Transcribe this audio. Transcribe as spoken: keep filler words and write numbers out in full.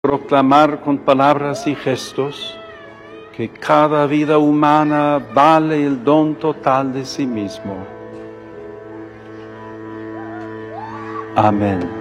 proclamar con palabras y gestos que cada vida humana vale el don total de sí mismo. Amén.